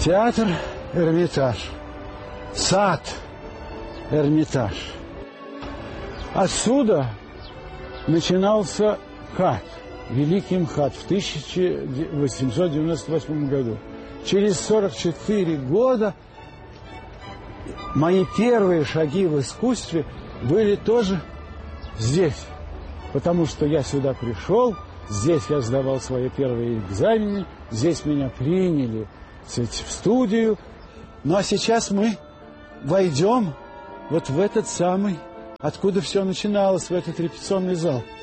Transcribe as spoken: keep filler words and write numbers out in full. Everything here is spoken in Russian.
Театр Эрмитаж. Сад Эрмитаж. Отсюда начинался МХАТ, Великий МХАТ в тысяча восемьсот девяносто восьмом году. Через сорок четыре года мои первые шаги в искусстве были тоже здесь. Потому что я сюда пришел, здесь я сдавал свои первые экзамены, здесь меня приняли в студию. Ну а сейчас мы войдем вот в этот самый, откуда все начиналось, в этот репетиционный зал.